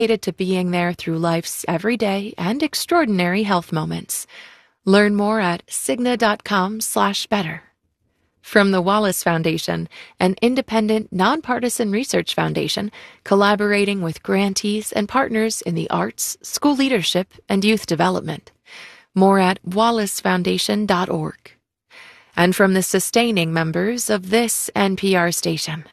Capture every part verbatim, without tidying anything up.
Dedicated to being there through life's everyday and extraordinary health moments. Learn more at Cigna.com slash better. From the Wallace Foundation, an independent, nonpartisan research foundation collaborating with grantees and partners in the arts, school leadership, and youth development. More at wallace foundation dot org. And from the sustaining members of this N P R station.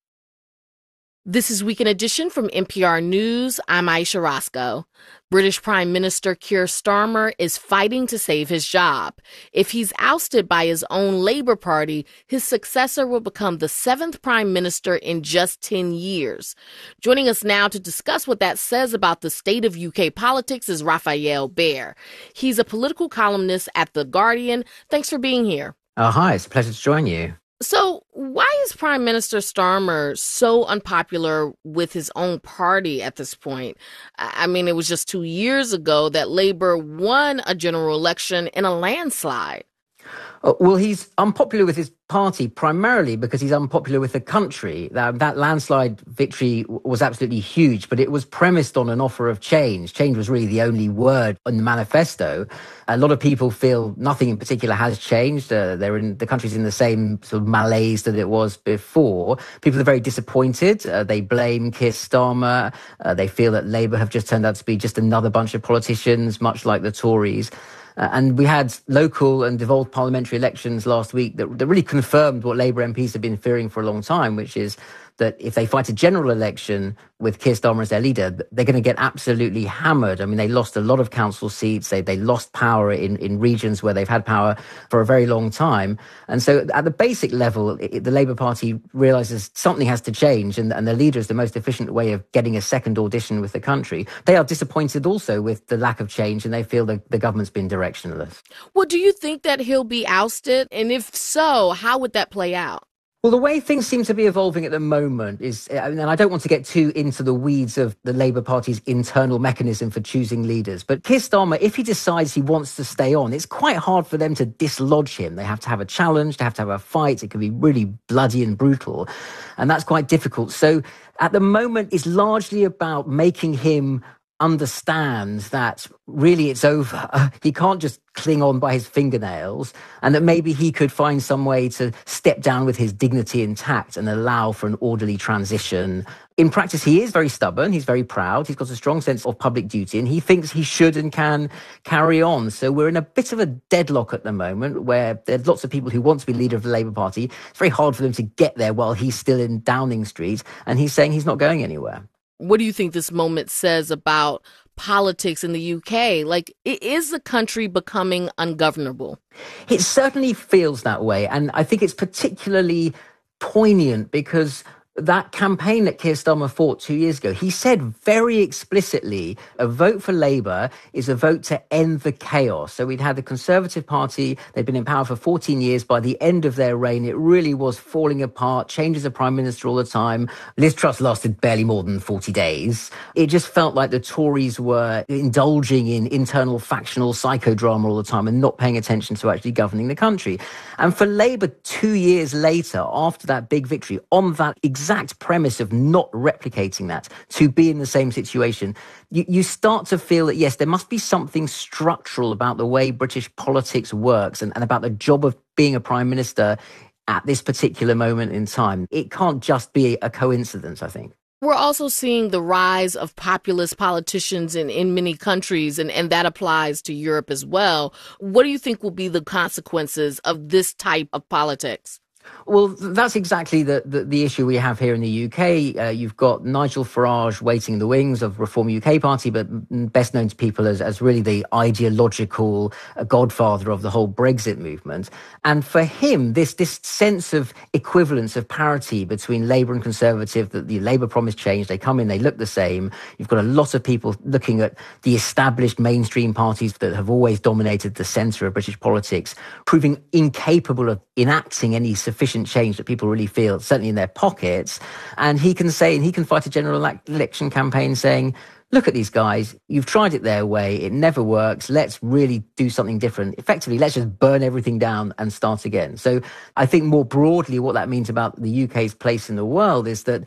This is Weekend Edition from N P R News. I'm Aisha Roscoe. British Prime Minister Keir Starmer is fighting to save his job. If he's ousted by his own Labour Party, his successor will become the seventh Prime Minister in just ten years. Joining us now to discuss what that says about the state of U K politics is Rafael Behr. He's a political columnist at The Guardian. Thanks for being here. Oh, hi. It's a pleasure to join you. So why is Prime Minister Starmer so unpopular with his own party at this point? I mean, it was just two years ago that Labour won a general election in a landslide. Oh, well, he's unpopular with his party primarily because he's unpopular with the country. That, that landslide victory was absolutely huge, but it was premised on an offer of change. Change was really the only word in the manifesto. A lot of people feel nothing in particular has changed. Uh, they're in the country's in the same sort of malaise that it was before. People are very disappointed. Uh, they blame Keir Starmer. Uh, they feel that Labour have just turned out to be just another bunch of politicians, much like the Tories. Uh, and we had local and devolved parliamentary elections last week that, that really confirmed what Labour M Ps have been fearing for a long time, which is that if they fight a general election with Keir Starmer as their leader, they're going to get absolutely hammered. I mean, they lost a lot of council seats. They they lost power in, in regions where they've had power for a very long time. And so at the basic level, it, the Labour Party realises something has to change, and, and the leader is the most efficient way of getting a second audition with the country. They are disappointed also with the lack of change, and they feel that the government's been directionless. Well, do you think that he'll be ousted? And if so, how would that play out? Well, the way things seem to be evolving at the moment is, and I don't want to get too into the weeds of the Labour Party's internal mechanism for choosing leaders, but Keir Starmer, if he decides he wants to stay on, it's quite hard for them to dislodge him. They have to have a challenge, they have to have a fight. It can be really bloody and brutal, and that's quite difficult. So at the moment, it's largely about making him understand that really it's over. He can't just cling on by his fingernails, and that maybe he could find some way to step down with his dignity intact and allow for an orderly transition. In practice, he is very stubborn. He's very proud. He's got a strong sense of public duty, and he thinks he should and can carry on. So we're in a bit of a deadlock at the moment where there's lots of people who want to be leader of the Labour Party. It's very hard for them to get there while he's still in Downing Street, and he's saying he's not going anywhere. What do you think this moment says about politics in the U K? Like, is the country becoming ungovernable? It certainly feels that way. And I think it's particularly poignant because that campaign that Keir Starmer fought two years ago, he said very explicitly a vote for Labour is a vote to end the chaos. So we'd had the Conservative Party, they'd been in power for fourteen years. By the end of their reign, it really was falling apart, changes of Prime Minister all the time. Liz Truss lasted barely more than forty days. It just felt like the Tories were indulging in internal factional psychodrama all the time and not paying attention to actually governing the country. And for Labour, two years later, after that big victory, on that exact exact premise of not replicating that, to be in the same situation, you, you start to feel that, yes, there must be something structural about the way British politics works and, and about the job of being a prime minister at this particular moment in time. It can't just be a coincidence, I think. We're also seeing the rise of populist politicians in, in many countries, and, and that applies to Europe as well. What do you think will be the consequences of this type of politics? Well, that's exactly the, the, the issue we have here in the U K. Uh, you've got Nigel Farage waiting in the wings of Reform U K Party, but best known to people as, as really the ideological uh, godfather of the whole Brexit movement. And for him, this, this sense of equivalence, of parity between Labour and Conservative, that the Labour promise changed, they come in, they look the same. You've got a lot of people looking at the established mainstream parties that have always dominated the centre of British politics, proving incapable of enacting any sufficient change that people really feel, certainly in their pockets. And he can say, and he can fight a general election campaign saying, look at these guys, you've tried it their way, it never works, let's really do something different. Effectively, let's just burn everything down and start again. So I think more broadly what that means about the U K's place in the world is that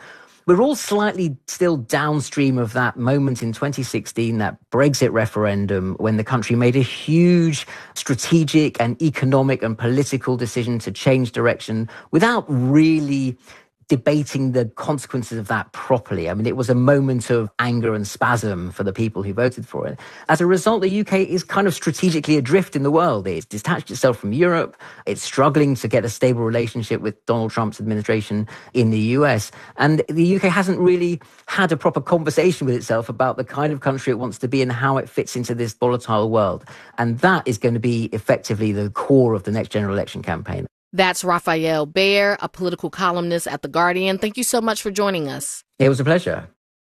we're all slightly still downstream of that moment in twenty sixteen, that Brexit referendum, when the country made a huge strategic and economic and political decision to change direction without really debating the consequences of that properly. I mean, it was a moment of anger and spasm for the people who voted for it. As a result, the U K is kind of strategically adrift in the world. It's detached itself from Europe. It's struggling to get a stable relationship with Donald Trump's administration in the U S. And the U K hasn't really had a proper conversation with itself about the kind of country it wants to be and how it fits into this volatile world. And that is going to be effectively the core of the next general election campaign. That's Rafael Behr, a political columnist at The Guardian. Thank you so much for joining us. It was a pleasure.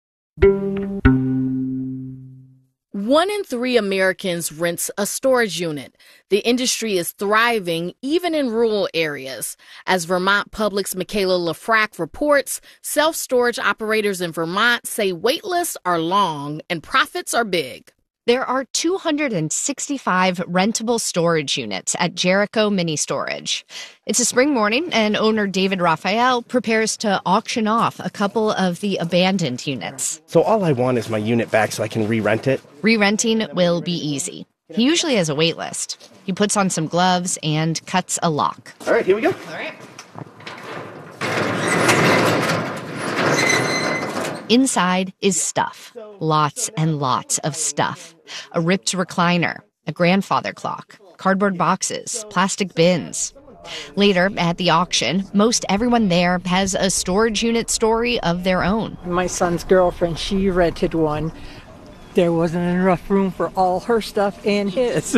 One in three Americans rents a storage unit. The industry is thriving even in rural areas. As Vermont Public's Michaela LaFrac reports, self-storage operators in Vermont say wait lists are long and profits are big. There are two hundred sixty-five rentable storage units at Jericho Mini Storage. It's a spring morning, and owner David Raphael prepares to auction off a couple of the abandoned units. So all I want is my unit back so I can re-rent it. Re-renting will be easy. He usually has a wait list. He puts on some gloves and cuts a lock. All right, here we go. All right. Inside is stuff. Lots and lots of stuff. A ripped recliner, a grandfather clock, cardboard boxes, plastic bins. Later, at the auction, most everyone there has a storage unit story of their own. My son's girlfriend, she rented one. There wasn't enough room for all her stuff and his.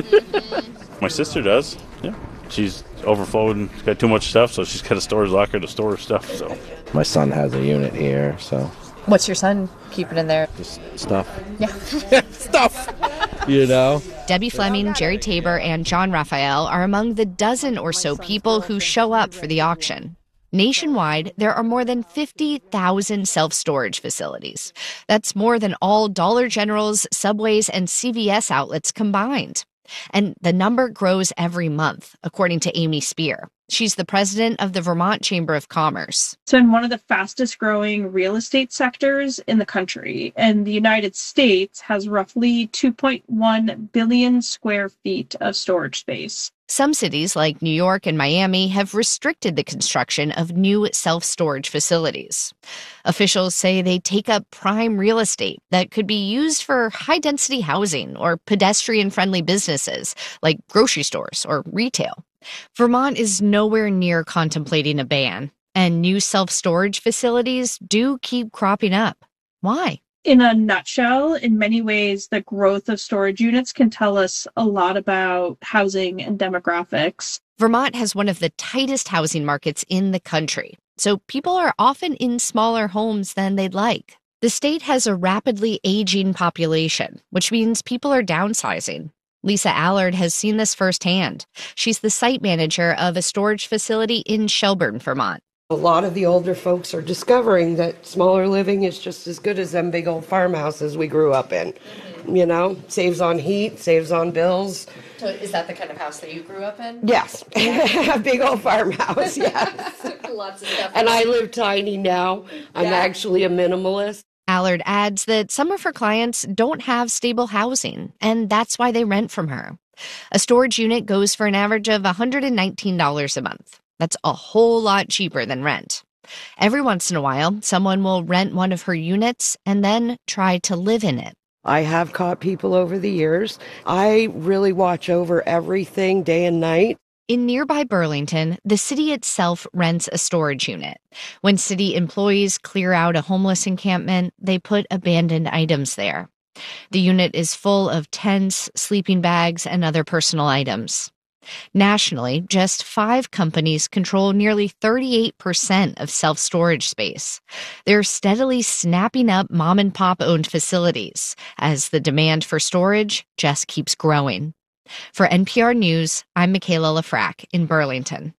My sister does, yeah. She's overflowed and got too much stuff, so she's got a storage locker to store her stuff. So my son has a unit here, so. What's your son keeping in there? Just stuff. Yeah. Stuff, you know? Debbie Fleming, Jerry Tabor, and John Raphael are among the dozen or so people who show up for the auction. Nationwide, there are more than fifty thousand self-storage facilities. That's more than all Dollar General's, Subway's, and C V S outlets combined. And the number grows every month, according to Amy Spear. She's the president of the Vermont Chamber of Commerce. It's been one of the fastest growing real estate sectors in the country. And the United States has roughly two point one billion square feet of storage space. Some cities like New York and Miami have restricted the construction of new self-storage facilities. Officials say they take up prime real estate that could be used for high-density housing or pedestrian-friendly businesses like grocery stores or retail. Vermont is nowhere near contemplating a ban, and new self-storage facilities do keep cropping up. Why? In a nutshell, in many ways, the growth of storage units can tell us a lot about housing and demographics. Vermont has one of the tightest housing markets in the country, so people are often in smaller homes than they'd like. The state has a rapidly aging population, which means people are downsizing. Lisa Allard has seen this firsthand. She's the site manager of a storage facility in Shelburne, Vermont. A lot of the older folks are discovering that smaller living is just as good as them big old farmhouses we grew up in. You know, saves on heat, saves on bills. So is that the kind of house that you grew up in? Yes. A big old farmhouse, yes. Lots of stuff. And I live tiny now. I'm yeah. actually a minimalist. Allard adds that some of her clients don't have stable housing, and that's why they rent from her. A storage unit goes for an average of one hundred nineteen dollars a month. That's a whole lot cheaper than rent. Every once in a while, someone will rent one of her units and then try to live in it. I have caught people over the years. I really watch over everything day and night. In nearby Burlington, the city itself rents a storage unit. When city employees clear out a homeless encampment, they put abandoned items there. The unit is full of tents, sleeping bags, and other personal items. Nationally, just five companies control nearly thirty-eight percent of self-storage space. They're steadily snapping up mom-and-pop-owned facilities as the demand for storage just keeps growing. For N P R News, I'm Michaela LaFrac in Burlington.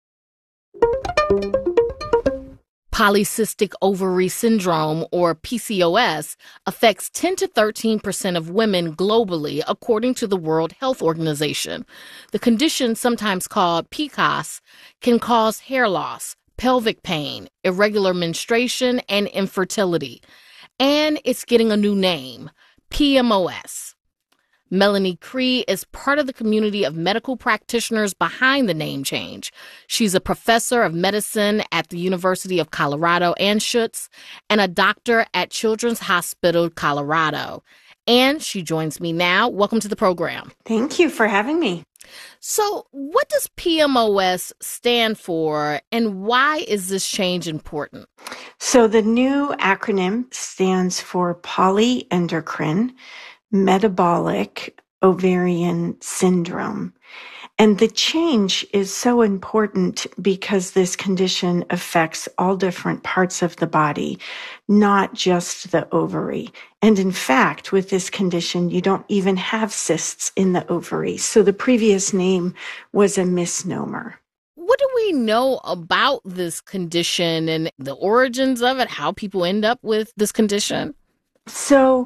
Polycystic ovary syndrome, or P C O S, affects ten to thirteen percent of women globally, according to the World Health Organization. The condition, sometimes called P C O S, can cause hair loss, pelvic pain, irregular menstruation, and infertility. And it's getting a new name, P M O S. Melanie Cree is part of the community of medical practitioners behind the name change. She's a professor of medicine at the University of Colorado Anschutz and a doctor at Children's Hospital Colorado. And she joins me now. Welcome to the program. Thank you for having me. So what does P M O S stand for, and why is this change important? So the new acronym stands for polyendocrine metabolic ovarian syndrome. And the change is so important because this condition affects all different parts of the body, not just the ovary. And in fact, with this condition, you don't even have cysts in the ovary. So the previous name was a misnomer. What do we know about this condition and the origins of it, how people end up with this condition? So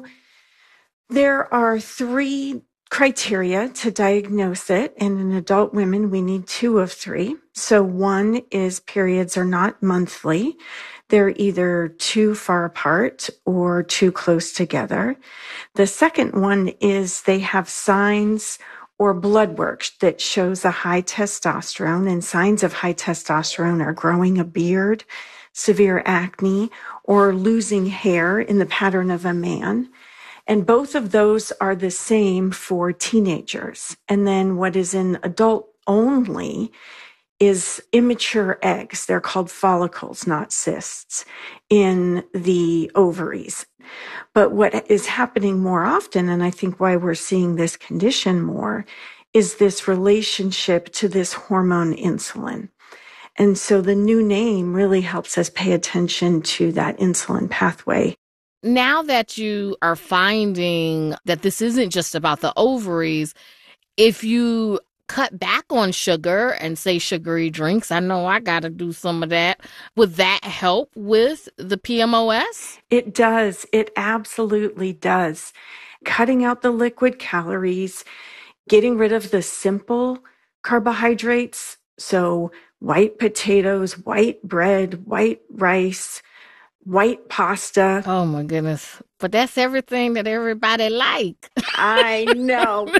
there are three criteria to diagnose it. And in adult women, we need two of three. So one is periods are not monthly. They're either too far apart or too close together. The second one is they have signs or blood work that shows a high testosterone, and signs of high testosterone are growing a beard, severe acne, or losing hair in the pattern of a man. And both of those are the same for teenagers. And then what is in adult only is immature eggs. They're called follicles, not cysts, in the ovaries. But what is happening more often, and I think why we're seeing this condition more, is this relationship to this hormone insulin. And so the new name really helps us pay attention to that insulin pathway. Now that you are finding that this isn't just about the ovaries, if you cut back on sugar and say sugary drinks, I know I got to do some of that, would that help with the P M O S? It does. It absolutely does. Cutting out the liquid calories, getting rid of the simple carbohydrates, so white potatoes, white bread, white rice, white pasta. Oh my goodness. But that's everything that everybody like. I know.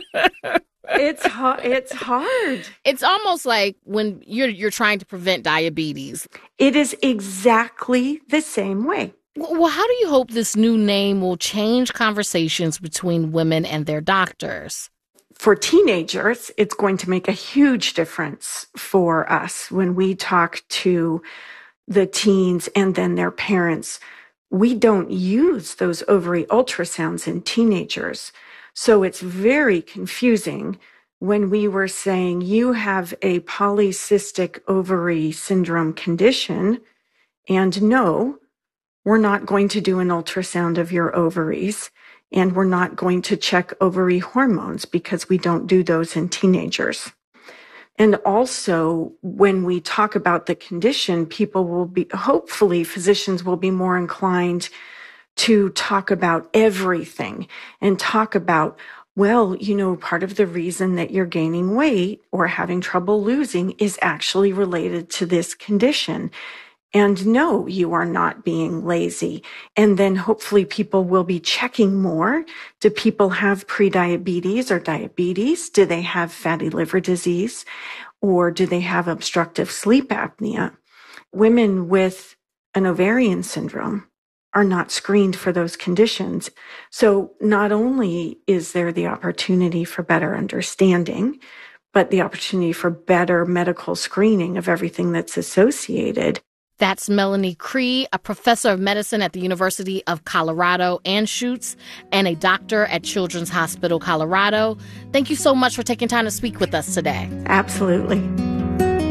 It's hard. It's hard. It's almost like when you're you're trying to prevent diabetes. It is exactly the same way. Well, how do you hope this new name will change conversations between women and their doctors? For teenagers, it's going to make a huge difference for us when we talk to the teens and then their parents. We don't use those ovary ultrasounds in teenagers. So it's very confusing when we were saying you have a polycystic ovary syndrome condition, and no, we're not going to do an ultrasound of your ovaries, and we're not going to check ovary hormones because we don't do those in teenagers. And also, when we talk about the condition, people will be, hopefully physicians will be more inclined to talk about everything and talk about, well, you know, part of the reason that you're gaining weight or having trouble losing is actually related to this condition. And no, you are not being lazy. And then hopefully people will be checking more. Do people have prediabetes or diabetes? Do they have fatty liver disease? Or do they have obstructive sleep apnea? Women with an ovarian syndrome are not screened for those conditions. So not only is there the opportunity for better understanding, but the opportunity for better medical screening of everything that's associated. That's Melanie Cree, a professor of medicine at the University of Colorado Anschutz and a doctor at Children's Hospital Colorado. Thank you so much for taking time to speak with us today. Absolutely.